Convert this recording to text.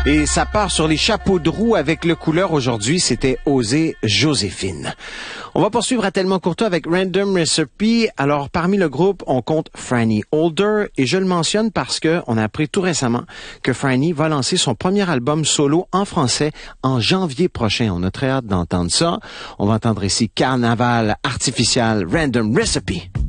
Et ça part sur les chapeaux de roue avec le couleur. Aujourd'hui, c'était Osée Joséphine. On va poursuivre à Tellement Courtois avec Random Recipe. Alors, parmi le groupe, on compte Franny Holder. Et je le mentionne parce que on a appris tout récemment que Franny va lancer son premier album solo en français en janvier prochain. On a très hâte d'entendre ça. On va entendre ici Carnaval Artificial Random Recipe.